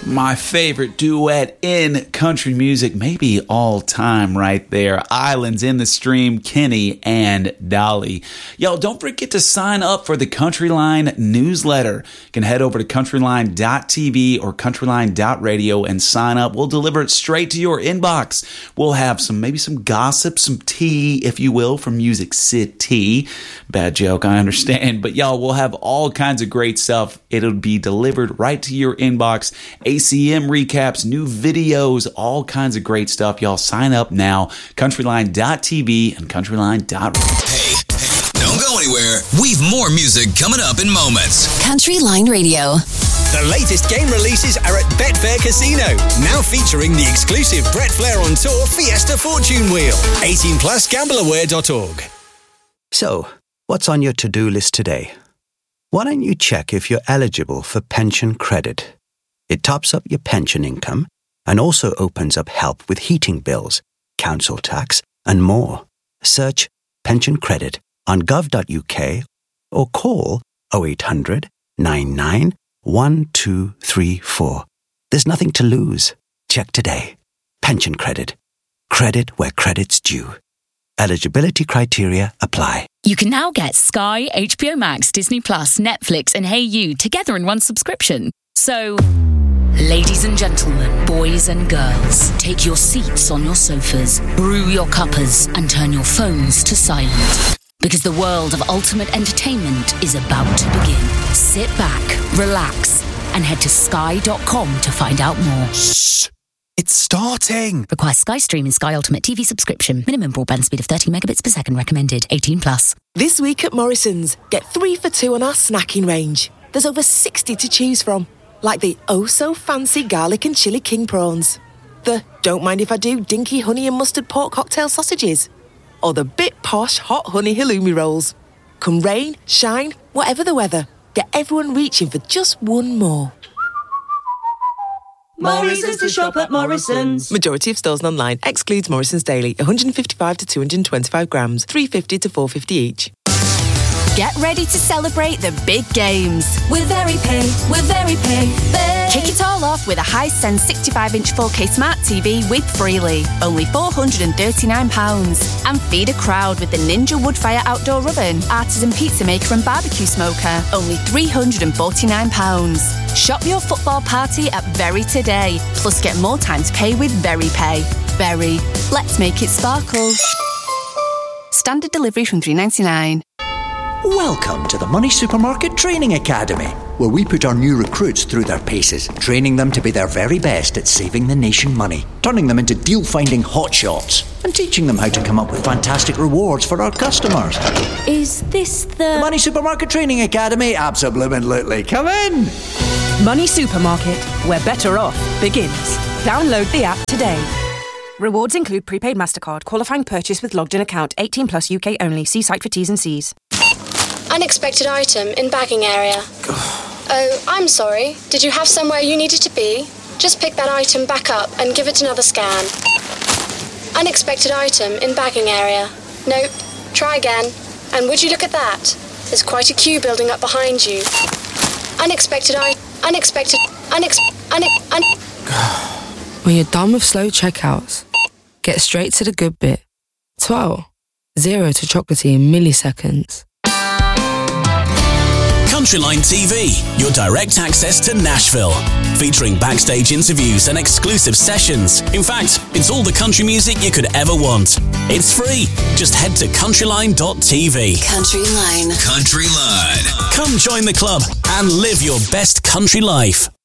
My favorite duet in country music, maybe all time right there. Islands in the Stream, Kenny and Dolly. Yo, don't forget to sign up for the Countryline newsletter. You can head over to countryline.tv or countryline.radio and sign up. We'll deliver it straight to your inbox. We'll have maybe some gossip, some tea, if you will, from Music City. Bad joke, I understand. But y'all, we'll have all kinds of great stuff. It'll be delivered right to your inbox. ACM recaps, new videos, all kinds of great stuff. Y'all sign up now. Countryline.tv and countryline.radio. Hey, don't go anywhere. We've more music coming up in moments. Countryline Radio. The latest game releases are at Betfair Casino, now featuring the exclusive Brett Flair on Tour Fiesta Fortune Wheel. 18 plus, gambleaware.org. So, what's on your to-do list today? Why don't you check if you're eligible for pension credit? It tops up your pension income and also opens up help with heating bills, council tax, and more. Search pension credit on gov.uk or call 0800 99 1234. There's nothing to lose. Check today. Pension credit. Credit where credit's due. Eligibility criteria apply. You can now get Sky, HBO Max, Disney Plus, Netflix, and Hey You together in one subscription. So, ladies and gentlemen, boys and girls, take your seats on your sofas, brew your cuppers, and turn your phones to silent. Because the world of ultimate entertainment is about to begin. Sit back, relax, and head to sky.com to find out more. Shh! It's starting! Requires Sky Stream and Sky Ultimate TV subscription. Minimum broadband speed of 30 megabits per second recommended. 18 plus. This week at Morrison's, get 3 for 2 on our snacking range. There's over 60 to choose from. Like the oh-so-fancy garlic and chili king prawns. The don't mind if I do dinky honey and mustard pork cocktail sausages. Or the bit posh hot honey halloumi rolls. Come rain, shine, whatever the weather. Get everyone reaching for just one more. Morrison's to shop at Morrison's. Majority of stores and online. Excludes Morrison's Daily. 155 to 225 grams. 350 to 450 each. Get ready to celebrate the big games. With VeryPay. Kick it all off with a Hisense 65-inch 4K Smart TV with Freely. Only £439. And feed a crowd with the Ninja Woodfire Outdoor Oven, Artisan Pizza Maker and Barbecue Smoker. Only £349. Shop your football party at Very today. Plus get more time to pay with VeryPay. Very. Let's make it sparkle. Standard delivery from $3.99. Welcome to the Money Supermarket Training Academy, where we put our new recruits through their paces, training them to be their very best at saving the nation money, turning them into deal-finding hotshots, and teaching them how to come up with fantastic rewards for our customers. Is this the Money Supermarket Training Academy? Absolutely. Come in! Money Supermarket, where better off begins. Download the app today. Rewards include prepaid MasterCard, qualifying purchase with logged-in account, 18 plus UK only. See site for T's and C's. Unexpected item in bagging area. Oh, I'm sorry. Did you have somewhere you needed to be? Just pick that item back up and give it another scan. Unexpected item in bagging area. Nope. Try again. And would you look at that? There's quite a queue building up behind you. When you're done with slow checkouts, get straight to the good bit. 12. 0 to chocolatey in milliseconds. Countryline TV, your direct access to Nashville. Featuring backstage interviews and exclusive sessions. In fact, it's all the country music you could ever want. It's free. Just head to countryline.tv. Countryline. Countryline. Come join the club and live your best country life.